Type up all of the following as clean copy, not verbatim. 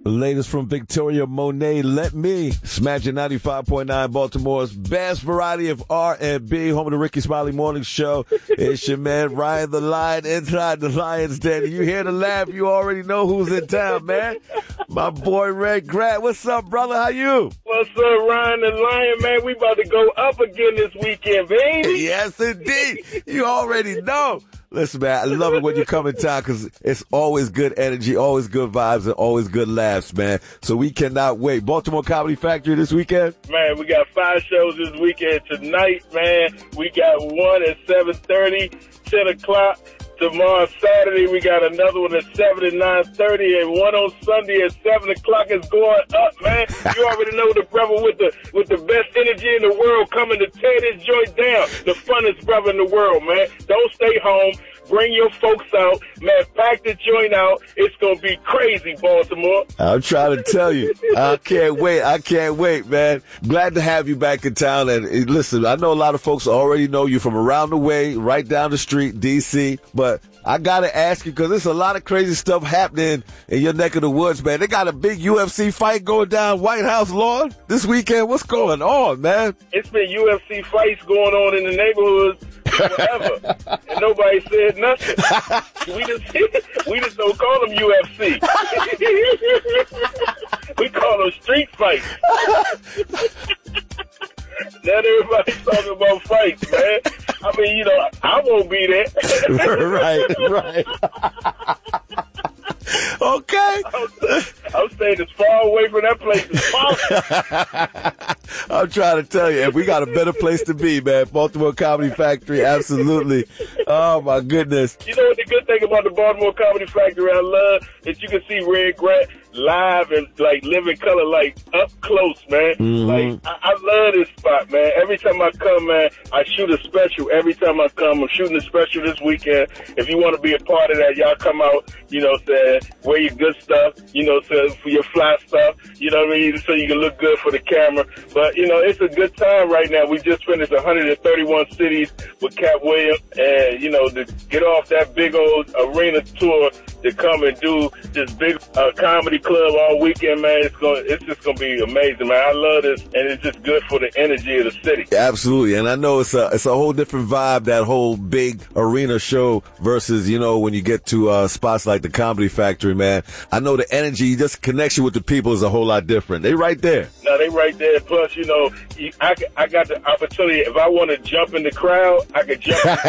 The latest from Victoria Monet, Let Me. Smashing 95.9, Baltimore's best variety of R&B, home of the Ricky Smiley Morning Show. It's your man, Ryan the Lion, inside the Lion's Den. You hear the laugh, you already know who's in town, man. My boy, Red Grant. What's up, brother? How you? What's up, Ryan the Lion, man? We about to go up again this weekend, baby. Yes, indeed. You already know. Listen, man, I love it when you come in town because it's always good energy, always good vibes, and always good laughs, man. So we cannot wait. Baltimore Comedy Factory this weekend? Man, we got 5 shows this weekend. Tonight, man, we got one at 7:30, 10 o'clock. Tomorrow, Saturday, we got another one at 7 and 9:30, and one on Sunday at 7 o'clock is going up, man. You already know the brother with the best energy in the world coming to tear this joint down. The funnest brother in the world, man. Don't stay home. Bring your folks out. Man, pack the joint out. It's going to be crazy, Baltimore. I'm trying to tell you. I can't wait. I can't wait, man. Glad to have you back in town. And listen, I know a lot of folks already know you from around the way, right down the street, D.C., but I got to ask you because there's a lot of crazy stuff happening in your neck of the woods, man. They got a big UFC fight going down White House lawn this weekend. What's going on, man? It's been UFC fights going on in the neighborhoods forever, and nobody said nothing. We just don't call them UFC. We call them street fights. Now everybody's talking about fights, man. I mean, you know, I won't be there. Right. Okay. I'm staying as far away from that place as possible. I'm trying to tell you, if we got a better place to be, man, Baltimore Comedy Factory, absolutely. Oh, my goodness. You know what the good thing about the Baltimore Comedy Factory I love is you can see Red Grant live and, like, living color, like, up close, man. Mm-hmm. Like, I love this spot, man. Every time I come, man, I shoot a special. Every time I come, I'm shooting a special this weekend. If you want to be a part of that, y'all come out, you know what I'm saying, wear your good stuff, you know what I'm saying, for your fly stuff, you know what I mean, so you can look good for the camera. But, you know, it's a good time right now. We just finished 131 cities with Cat Williams, and, you know, to get off that big old arena tour to come and do this big comedy club all weekend, man, it's just gonna be amazing, man. I love this, and it's just good for the energy of the city. Absolutely, and I know it's a whole different vibe, that whole big arena show versus, you know, when you get to spots like the Comedy Factory, man. I know the energy, just connection with the people is a whole lot different. They right there. No, they right there. Plus, you know, I got the opportunity. If I want to jump in the crowd, I can jump in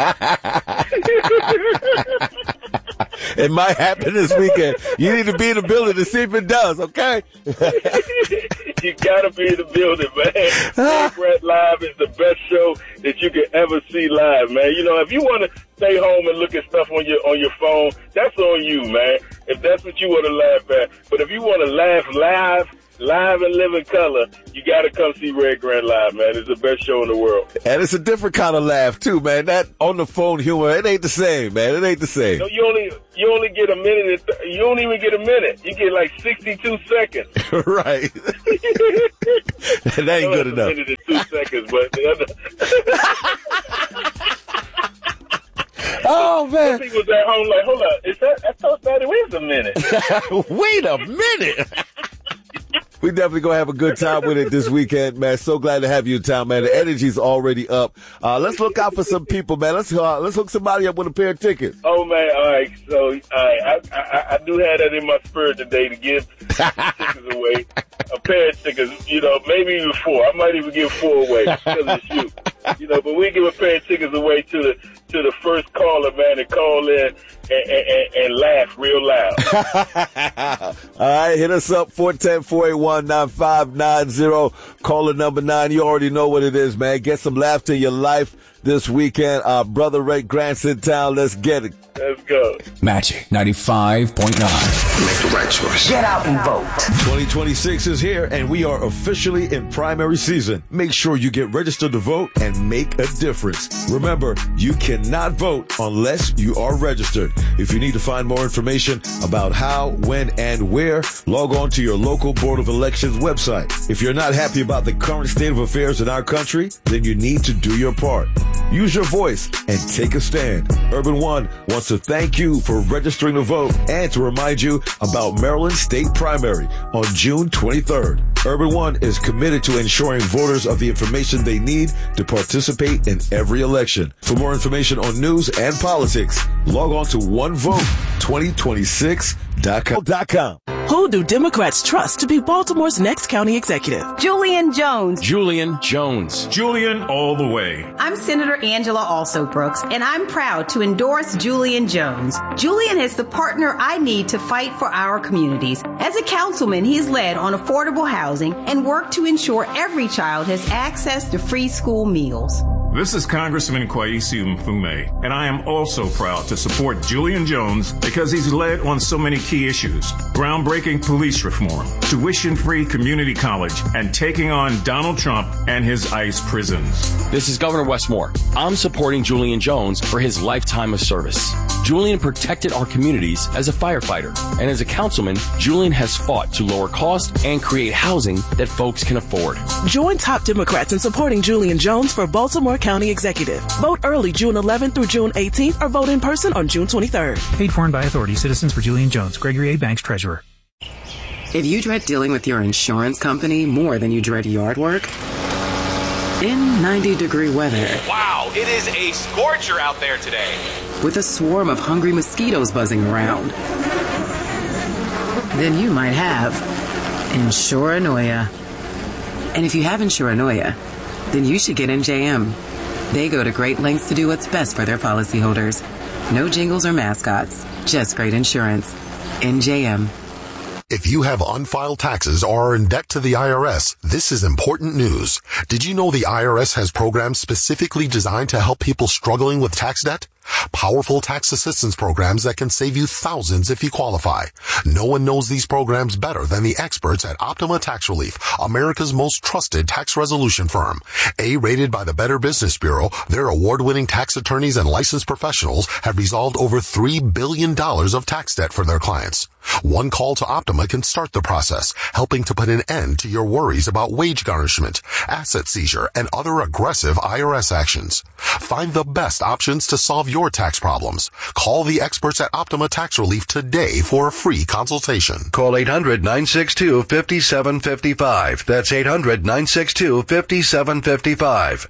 the crowd. It might happen this weekend. You need to be in the building to see if it does, okay? You gotta be in the building, man. Big Red Live is the best show that you can ever see live, man. You know, if you want to stay home and look at stuff on your phone, that's on you, man. If that's what you want to laugh at. But if you want to laugh live and live in color, you got to come see Red Grant live, man. It's the best show in the world. And it's a different kind of laugh, too, man. That on-the-phone humor, it ain't the same, man. It ain't the same. No, you only get a minute. You don't even get a minute. You get like 62 seconds. Right. That ain't good enough. A minute and 2 seconds, but the other... Oh, man. People was at home like, hold up, is that? I thought that it was a minute. Wait a minute. We definitely gonna have a good time with it this weekend, man. So glad to have you in town, man. The energy's already up. Let's look out for some people, man. Let's hook somebody up with a pair of tickets. Oh man, all right. So I do have that in my spirit today to give tickets away. A pair of tickets, you know, maybe even 4. I might even give 4 away because of you. You know, but we give a pair of tickets away to the first caller, man, to call in and laugh real loud. All right, hit us up, 410-481-9590. Caller number 9. You already know what it is, man. Get some laughter in your life this weekend. Brother Ray Grant's in town. Let's get it. Let's go. Magic 95.9. Make the right choice. Get out and vote. 2026 is here, and we are officially in primary season. Make sure you get registered to vote and make a difference. Remember, you can cannot vote unless you are registered. If you need to find more information about how, when, and where, log on to your local Board of Elections website. If you're not happy about the current state of affairs in our country, then you need to do your part. Use your voice and take a stand. Urban One wants to thank you for registering to vote and to remind you about Maryland State Primary on June 23rd. Urban One is committed to ensuring voters of the information they need to participate in every election. For more information on news and politics, log on to onevote2026.com. Who do Democrats trust to be Baltimore's next county executive? Julian Jones. Julian Jones. Julian all the way. I'm Senator Angela Also Brooks, and I'm proud to endorse Julian Jones. Julian is the partner I need to fight for our communities. As a councilman, he's led on affordable housing and worked to ensure every child has access to free school meals. This is Congressman Kwesi Mfume, and I am also proud to support Julian Jones because he's led on so many key issues: groundbreaking police reform, tuition-free community college, and taking on Donald Trump and his ICE prisons. This is Governor Wes Moore. I'm supporting Julian Jones for his lifetime of service. Julian protected our communities as a firefighter, and as a councilman, Julian has fought to lower costs and create housing that folks can afford. Join top Democrats in supporting Julian Jones for Baltimore County Executive. Vote early June 11th through June 18th or vote in person on June 23rd. Paid for and by authority. Citizens for Julian Jones. Gregory A. Banks, Treasurer. If you dread dealing with your insurance company more than you dread yard work, in 90-degree weather. Wow, it is a scorcher out there today. With a swarm of hungry mosquitoes buzzing around. Then you might have Insuranoia. And if you have Insuranoia, then you should get NJM. They go to great lengths to do what's best for their policyholders. No jingles or mascots, just great insurance. NJM. If you have unfiled taxes or are in debt to the IRS, this is important news. Did you know the IRS has programs specifically designed to help people struggling with tax debt? Powerful tax assistance programs that can save you thousands if you qualify. No one knows these programs better than the experts at Optima Tax Relief, America's most trusted tax resolution firm. A-rated by the Better Business Bureau, their award-winning tax attorneys and licensed professionals have resolved over $3 billion of tax debt for their clients. One call to Optima can start the process, helping to put an end to your worries about wage garnishment, asset seizure, and other aggressive IRS actions. Find the best options to solve your tax problems. Call the experts at Optima Tax Relief today for a free consultation. Call 800-962-5755. That's 800-962-5755.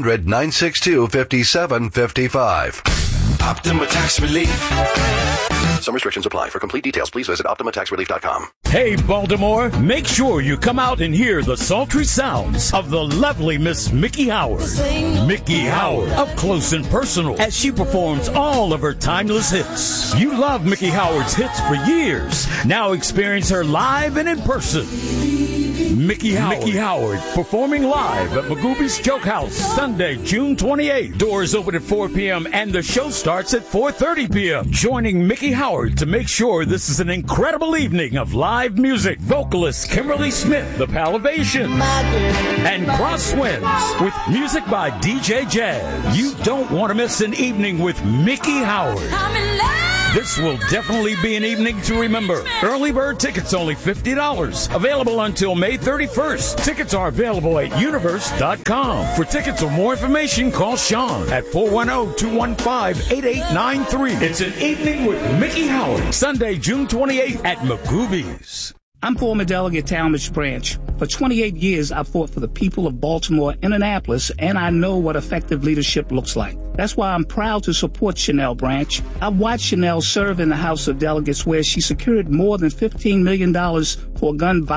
800-962-5755. Optima Tax Relief. Some restrictions apply. For complete details, please visit OptimaTaxRelief.com. Hey, Baltimore, make sure you come out and hear the sultry sounds of the lovely Miss Mickey Howard. Mickey Howard, up close and personal, as she performs all of her timeless hits. You love Mickey Howard's hits for years. Now experience her live and in person. Mickey Howard, performing live at Magooby's Joke House, Sunday, June 28th. Doors open at 4 p.m. and the show starts at 4:30 p.m. Joining Mickey Howard to make sure this is an incredible evening of live music. Vocalist Kimberly Smith, the Palavations, and Crosswinds with music by DJ Jazz. You don't want to miss an evening with Mickey Howard. This will definitely be an evening to remember. Early bird tickets only $50. Available until May 31st. Tickets are available at universe.com. For tickets or more information, call Sean at 410-215-8893. It's an evening with Mickey Howard. Sunday, June 28th at Magooby's. I'm former Delegate Talmadge Branch. For 28 years, I've fought for the people of Baltimore and Annapolis, and I know what effective leadership looks like. That's why I'm proud to support Chanel Branch. I've watched Chanel serve in the House of Delegates, where she secured more than $15 million for gun violence